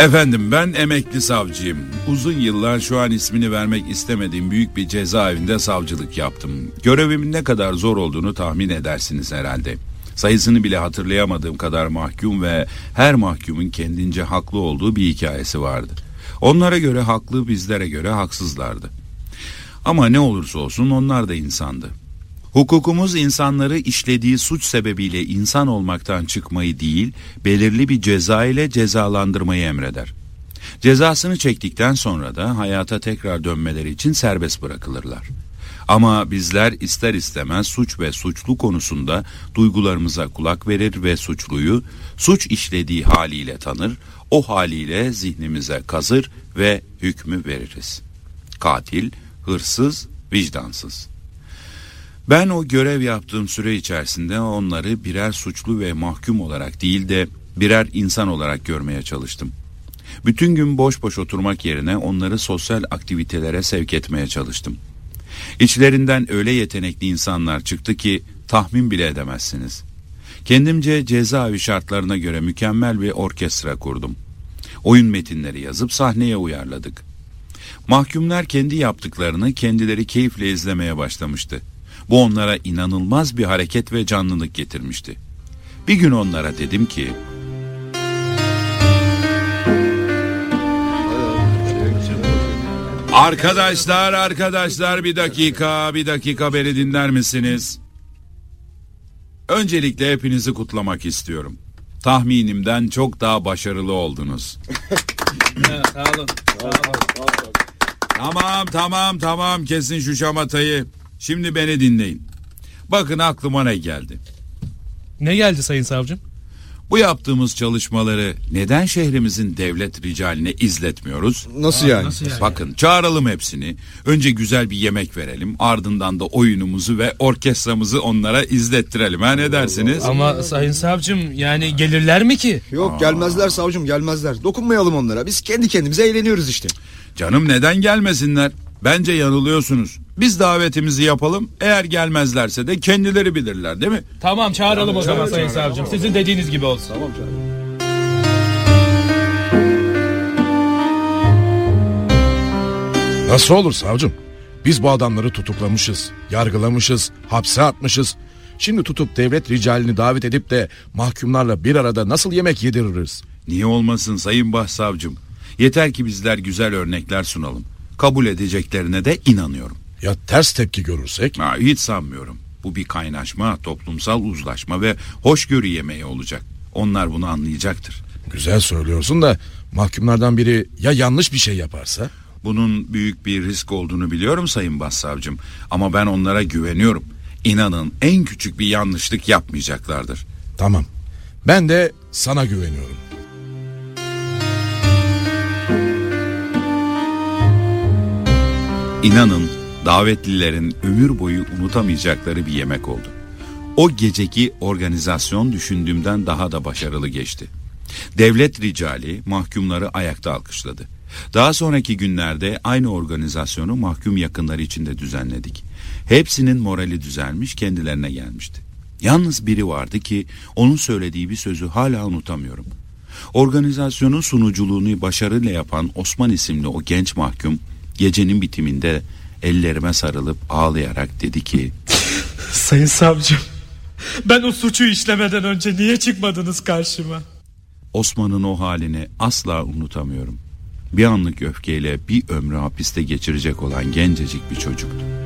Efendim, ben emekli savcıyım. Uzun yıllar şu an ismini vermek istemediğim büyük bir cezaevinde savcılık yaptım. Görevimin ne kadar zor olduğunu tahmin edersiniz herhalde. Sayısını bile hatırlayamadığım kadar mahkum ve her mahkumun kendince haklı olduğu bir hikayesi vardı. Onlara göre haklı, bizlere göre haksızlardı. Ama ne olursa olsun onlar da insandı. Hukukumuz insanları işlediği suç sebebiyle insan olmaktan çıkmayı değil, belirli bir ceza ile cezalandırmayı emreder. Cezasını çektikten sonra da hayata tekrar dönmeleri için serbest bırakılırlar. Ama bizler ister istemez suç ve suçlu konusunda duygularımıza kulak verir ve suçluyu suç işlediği haliyle tanır, o haliyle zihnimize kazır ve hükmü veririz. Katil, hırsız, vicdansız. Ben o görev yaptığım süre içerisinde onları birer suçlu ve mahkum olarak değil de birer insan olarak görmeye çalıştım. Bütün gün boş boş oturmak yerine onları sosyal aktivitelere sevk etmeye çalıştım. İçlerinden öyle yetenekli insanlar çıktı ki tahmin bile edemezsiniz. Kendimce cezaevi şartlarına göre mükemmel bir orkestra kurdum. Oyun metinleri yazıp sahneye uyarladık. Mahkumlar kendi yaptıklarını kendileri keyifle izlemeye başlamıştı. Bu onlara inanılmaz bir hareket ve canlılık getirmişti. Bir gün onlara dedim ki... Arkadaşlar bir dakika beni dinler misiniz? Öncelikle hepinizi kutlamak istiyorum. Tahminimden çok daha başarılı oldunuz. Sağ olun. Tamam, kesin şu şamatayı. Şimdi beni dinleyin. Bakın aklıma ne geldi. Ne geldi sayın savcım? Bu yaptığımız çalışmaları neden şehrimizin devlet ricaline izletmiyoruz? Nasıl yani? Bakın, çağıralım hepsini. Önce güzel bir yemek verelim. Ardından da oyunumuzu ve orkestramızı onlara izlettirelim. Ha, ne dersiniz? Ama sayın savcım, yani gelirler mi ki? Yok, gelmezler savcım, gelmezler. Dokunmayalım onlara. Biz kendi kendimize eğleniyoruz işte. Canım, neden gelmesinler? Bence yanılıyorsunuz. Biz davetimizi yapalım. Eğer gelmezlerse de kendileri bilirler, değil mi? Tamam, çağıralım o zaman sayın savcım. Sizin dediğiniz gibi olsun. Tamam canım. Nasıl olur savcım? Biz bu adamları tutuklamışız, yargılamışız, hapse atmışız. Şimdi tutup devlet ricalini davet edip de mahkumlarla bir arada nasıl yemek yediririz? Niye olmasın sayın başsavcım? Yeter ki bizler güzel örnekler sunalım. Kabul edeceklerine de inanıyorum. Ya ters tepki görürsek? Hiç sanmıyorum. Bu bir kaynaşma, toplumsal uzlaşma ve hoşgörü yemeği olacak. Onlar bunu anlayacaktır. Güzel söylüyorsun da mahkumlardan biri ya yanlış bir şey yaparsa? Bunun büyük bir risk olduğunu biliyorum sayın başsavcım. Ama ben onlara güveniyorum. İnanın en küçük bir yanlışlık yapmayacaklardır. Tamam. Ben de sana güveniyorum. İnanın davetlilerin ömür boyu unutamayacakları bir yemek oldu. O geceki organizasyon düşündüğümden daha da başarılı geçti. Devlet ricali mahkumları ayakta alkışladı. Daha sonraki günlerde aynı organizasyonu mahkum yakınları için de düzenledik. Hepsinin morali düzelmiş, kendilerine gelmişti. Yalnız biri vardı ki onun söylediği bir sözü hala unutamıyorum. Organizasyonun sunuculuğunu başarıyla yapan Osman isimli o genç mahkum gecenin bitiminde ellerime sarılıp ağlayarak dedi ki... Sayın savcım, ben o suçu işlemeden önce niye çıkmadınız karşıma? Osman'ın o halini asla unutamıyorum. Bir anlık öfkeyle bir ömrü hapiste geçirecek olan gencecik bir çocuktu.